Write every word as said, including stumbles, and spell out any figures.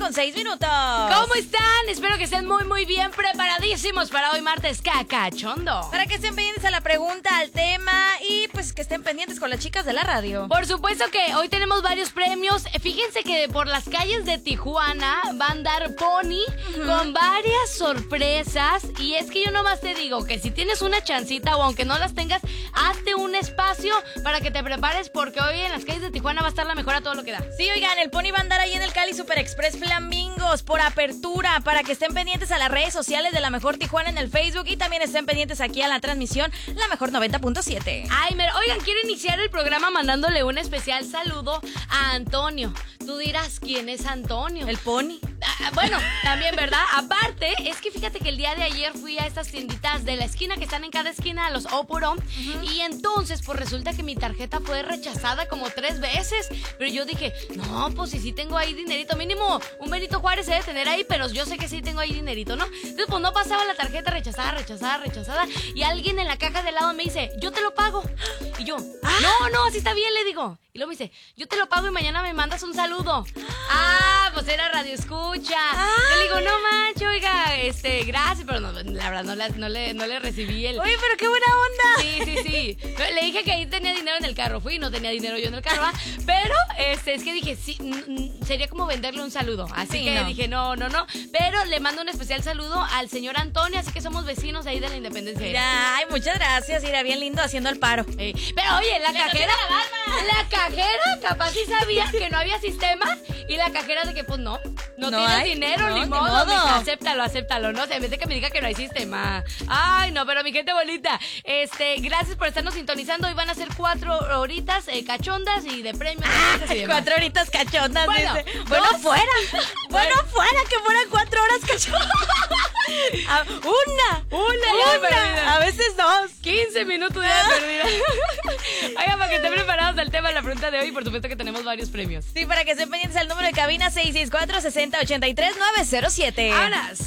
con seis minutos. ¿Cómo están? Espero que estén muy, muy bien preparadísimos para hoy martes cacachondo. Para que estén pendientes a la pregunta, al tema y pues que estén pendientes con las chicas de la radio. Por supuesto que hoy tenemos varios premios. Fíjense que por las calles de Tijuana va a andar Pony uh-huh. con varias sorpresas. Y es que yo nomás te digo que si tienes una chancita o aunque no las tengas, hazte un espacio para que te prepares porque hoy en las calles de Tijuana va a estar la mejor a todo lo que da. Sí, oigan, el Pony va a andar ahí en el Cali Super Express Flamingos por apertura, para que estén pendientes a las redes sociales de La Mejor Tijuana en el Facebook y también estén pendientes aquí a la transmisión La Mejor noventa punto siete. Ay, me, oigan, quiero iniciar el programa mandándole un especial saludo a Antonio. Tú dirás, ¿quién es Antonio? El Pony. Ah, bueno, también, ¿verdad? Aparte, es que fíjate que el día de ayer fui a estas tienditas de la esquina que están en cada esquina, los Oporo, uh-huh. y entonces, pues resulta que mi tarjeta fue rechazada como tres veces. Pero yo dije, no, pues si sí tengo ahí dinerito, mínimo un Benito Juárez se debe tener ahí, pero yo sé que sí tengo ahí dinerito, ¿no? Entonces, pues no pasaba la tarjeta rechazada, rechazada, rechazada, y alguien en la caja de lado me dice, yo te lo pago. Y yo, ah. no, no, así está bien, le digo. Y luego me dice, yo te lo pago y mañana me mandas un saludo. Ah, pues era Radio Escucha. Ah. Le digo, no manches, oiga, este, gracias, pero no, la verdad no, la, no, le, no le recibí el... Oye, pero qué buena onda. Sí, sí, sí. Le dije que ahí tenía dinero en el carro. Fui y no tenía dinero yo en el carro, ¿va? Pero este, es que dije, sí, n- sería como venderle un saludo. Así sí, que no. dije, no, no, no. Pero le mando un especial saludo al señor Antonio, así que somos vecinos ahí de la Independencia. Mira, ay, muchas gracias, Ira, bien lindo haciendo el paro. Eh, pero oye, la cajera, la, la cajera capaz sí sabía que no había sistema y la cajera de que pues no, no, no tienes hay, dinero, no, ni modo, modo. Mija, acéptalo, acéptalo, ¿no? O sea, en vez de que me diga que no hay sistema. Ay, no, pero mi gente bonita, este, gracias por estarnos sintonizando. Hoy van a ser cuatro horitas eh, cachondas y de premios. Ah, y cuatro horitas cachondas, bueno, dice. Bueno, fuera, bueno, fuera, que fueran cuatro horas cachondas. A, una, una, una, perdida. A veces dos. quince minutos ya perdida. Oigan, para que estén preparados al tema de la pregunta de hoy, por supuesto que tenemos varios premios. Sí, para que estén pendientes al número de cabina seis seis cuatro, seis cero ocho tres, nueve cero siete. ¡Vámonos!